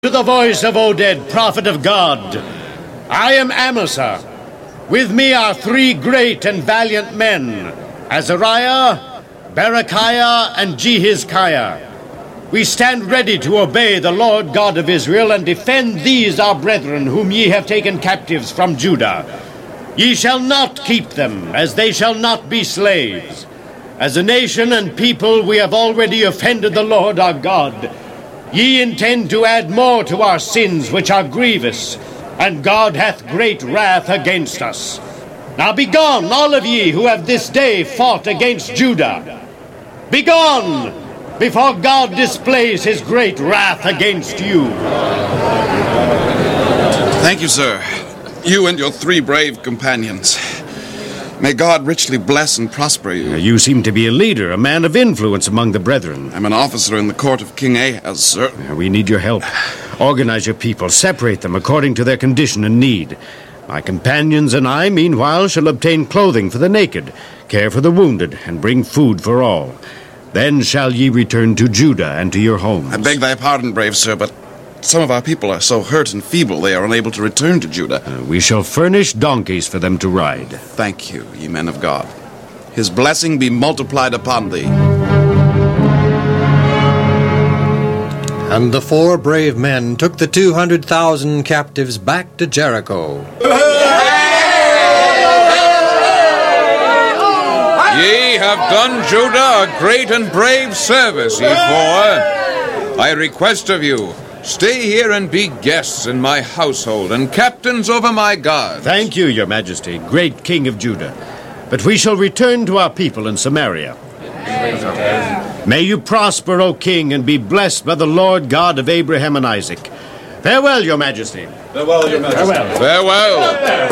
To the voice of Oded, prophet of God, I am Amasa. With me are three great and valiant men, Azariah, Berechiah, and Jehizkiah. We stand ready to obey the Lord God of Israel and defend these our brethren whom ye have taken captives from Judah. Ye shall not keep them, as they shall not be slaves. As a nation and people we have already offended the Lord our God. Ye intend to add more to our sins which are grievous, and God hath great wrath against us. Now begone, all of ye who have this day fought against Judah. Begone, before God displays his great wrath against you. Thank you, sir. You and your three brave companions. May God richly bless and prosper you. You seem to be a leader, a man of influence among the brethren. I'm an officer in the court of King Ahaz, sir. We need your help. Organize your people, separate them according to their condition and need. My companions and I, meanwhile, shall obtain clothing for the naked, care for the wounded, and bring food for all. Then shall ye return to Judah and to your homes. I beg thy pardon, brave sir, but some of our people are so hurt and feeble they are unable to return to Judah. We shall furnish donkeys for them to ride. Thank you, ye men of God. His blessing be multiplied upon thee. And the four brave men took the 200,000 captives back to Jericho. Ye have done Judah a great and brave service, ye four. I request of you, stay here and be guests in my household and captains over my guards. Thank you, your majesty, great king of Judah. But we shall return to our people in Samaria. May you prosper, O king, and be blessed by the Lord God of Abraham and Isaac. Farewell, your majesty. Farewell, your majesty. Farewell. Farewell.